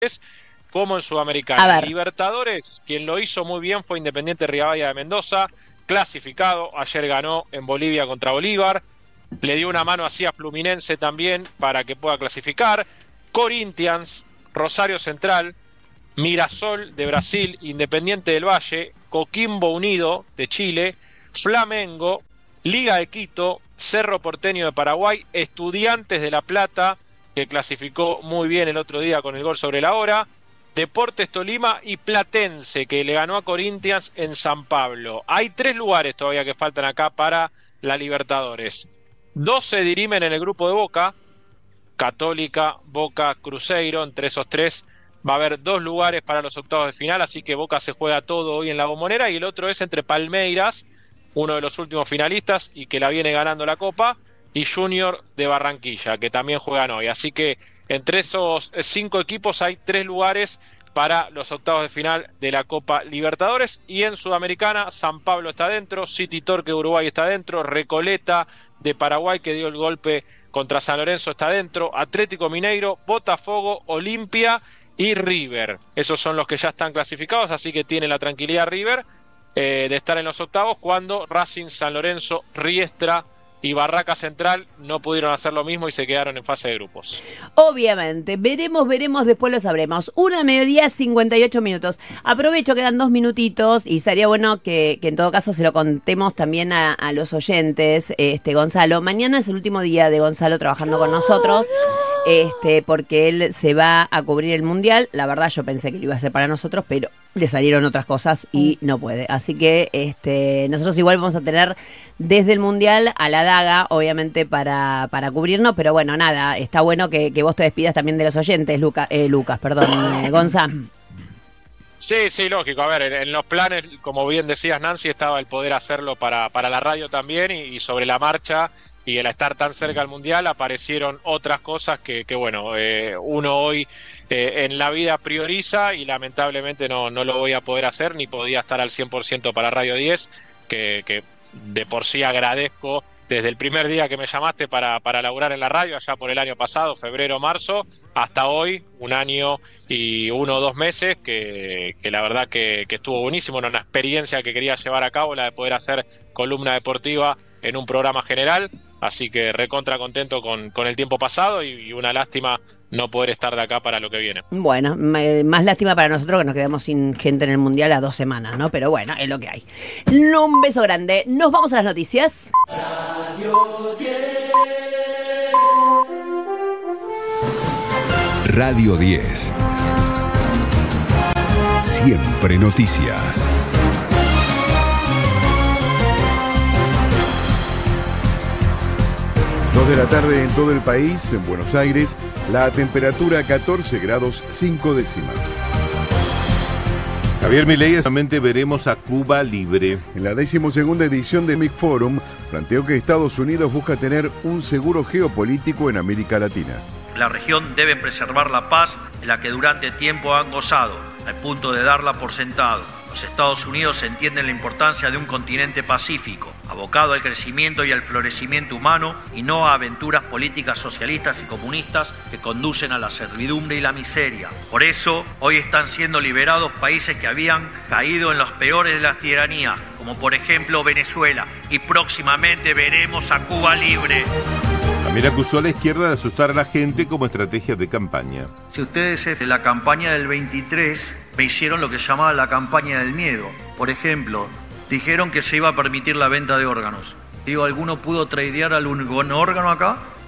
como en A Sudamericana. ver. Libertadores, quien lo hizo muy bien fue Independiente Rivadavia de Mendoza, clasificado, ayer ganó en Bolivia contra Bolívar, le dio una mano así a Fluminense también para que pueda clasificar. Corinthians, Rosario Central, Mirassol de Brasil, Independiente del Valle, Coquimbo Unido de Chile, Flamengo, Liga de Quito, Cerro Porteño de Paraguay, Estudiantes de La Plata, que clasificó muy bien el otro día con el gol sobre la hora, Deportes Tolima y Platense, que le ganó a Corinthians en San Pablo. Hay 3 lugares todavía que faltan acá para la Libertadores. 2 se dirimen en el grupo de Boca, Católica, Boca, Cruzeiro. Entre esos 3 va a haber 2 lugares para los octavos de final, así que Boca se juega todo hoy en la Bombonera, y el otro es entre Palmeiras, uno de los últimos finalistas y que la viene ganando la Copa, y Junior de Barranquilla, que también juegan hoy. Así que entre esos 5 equipos hay 3 lugares para los octavos de final de la Copa Libertadores. Y en Sudamericana, San Pablo está dentro, City Torque de Uruguay está dentro, Recoleta de Paraguay, que dio el golpe contra San Lorenzo, está dentro, Atlético Mineiro, Botafogo, Olimpia y River. Esos son los que ya están clasificados, así que tiene la tranquilidad River de estar en los octavos, cuando Racing, San Lorenzo, Riestra y Barraca Central no pudieron hacer lo mismo y se quedaron en fase de grupos. Obviamente, veremos, después lo sabremos. 1:58 PM. Aprovecho, quedan 2 minutitos y sería bueno que en todo caso se lo contemos también a los oyentes. Gonzalo, mañana es el último día de Gonzalo trabajando con nosotros, porque él se va a cubrir el Mundial. La verdad yo pensé que lo iba a hacer para nosotros, pero le salieron otras cosas y no puede. Así que nosotros igual vamos a tener desde el Mundial a la daga, obviamente, para cubrirnos, pero bueno, nada, está bueno que vos te despidas también de los oyentes, Gonza. Sí, lógico. A ver, en los planes, como bien decías, Nancy, estaba el poder hacerlo para la radio también, y sobre la marcha y el estar tan cerca del Mundial aparecieron otras cosas que bueno, uno hoy en la vida prioriza, y lamentablemente no lo voy a poder hacer, ni podía estar al 100% para Radio 10, que de por sí agradezco desde el primer día que me llamaste para laburar en la radio, allá por el año pasado, febrero, marzo, hasta hoy, 1 año y 1 o 2 meses, que la verdad que estuvo buenísimo, era una experiencia que quería llevar a cabo, la de poder hacer columna deportiva en un programa general, así que recontra contento con el tiempo pasado, y una lástima no poder estar de acá para lo que viene. Bueno, más lástima para nosotros que nos quedamos sin gente en el Mundial a 2 semanas, ¿no? Pero bueno, es lo que hay. Un beso grande. Nos vamos a las noticias. Radio 10. Radio 10. Siempre noticias. 2 de la tarde en todo el país. En Buenos Aires, la temperatura 14 grados 5 décimas. Javier Milei, solamente veremos a Cuba libre. En la 12ª edición de Economic Forum, planteó que Estados Unidos busca tener un seguro geopolítico en América Latina. La región debe preservar la paz de la que durante tiempo han gozado, al punto de darla por sentado. Los Estados Unidos entienden la importancia de un continente pacífico, abocado al crecimiento y al florecimiento humano, y no a aventuras políticas socialistas y comunistas que conducen a la servidumbre y la miseria. Por eso, hoy están siendo liberados países que habían caído en los peores de las tiranías, como por ejemplo Venezuela, y próximamente veremos a Cuba libre. También acusó a la izquierda de asustar a la gente como estrategia de campaña. Si ustedes en la campaña del 23 me hicieron lo que llamaba la campaña del miedo. Por ejemplo, dijeron que se iba a permitir la venta de órganos. Digo, ¿alguno pudo tradear algún órgano acá?